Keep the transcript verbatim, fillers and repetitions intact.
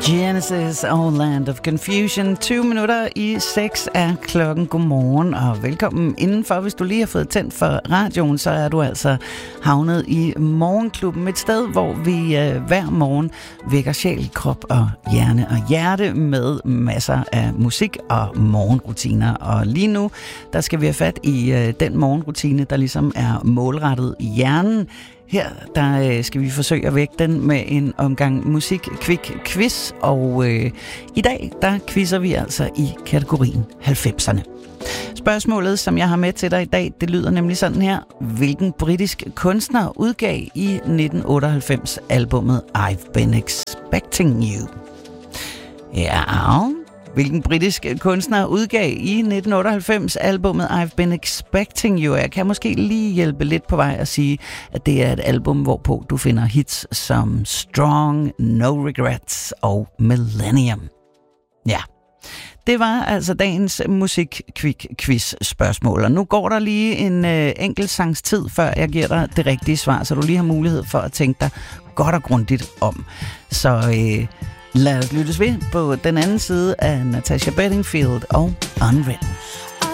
Genesis og Land of Confusion. tyve minutter i seks er klokken. Godmorgen og velkommen indenfor. Hvis du lige har fået tændt for radioen, så er du altså havnet i Morgenklubben. Et sted, hvor vi øh, hver morgen vækker sjæl, krop og hjerne og hjerte med masser af musik og morgenrutiner. Og lige nu, der skal vi have fat i øh, den morgenrutine, der ligesom er målrettet i hjernen. Her der øh, skal vi forsøge at vække den med en omgang musik-kvik-quiz, og øh, i dag der quizzer vi altså i kategorien halvfemserne. Spørgsmålet, som jeg har med til dig i dag, det lyder nemlig sådan her. Hvilken britisk kunstner udgav i nitten otteoghalvfems albummet I've Been Expecting You? Ja, hvilken britisk kunstner udgav i nitten otteoghalvfems albummet I've Been Expecting You? Jeg kan måske lige hjælpe lidt på vej at sige, at det er et album, hvorpå du finder hits som Strong, No Regrets og Millennium. Ja, det var altså dagens musik-quiz-spørgsmål. Og nu går der lige en øh, enkelt sangs tid, før jeg giver dig det rigtige svar, så du lige har mulighed for at tænke dig godt og grundigt om. Så øh, lad os lyttes ved på den anden side af Natasha Bedingfield og Unwritten.